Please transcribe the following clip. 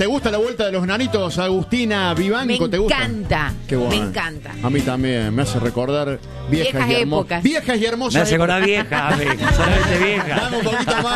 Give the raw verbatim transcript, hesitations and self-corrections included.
¿Te gusta la vuelta de los nanitos, Agustina Vivanco? Me ¿Te gusta? encanta. Qué bueno. Me encanta. A mí también, me hace recordar viejas, Viejas y hermosas. épocas. Viejas y hermosas. Me hace acordar vieja, a mí, solamente vieja. Dame un poquito más.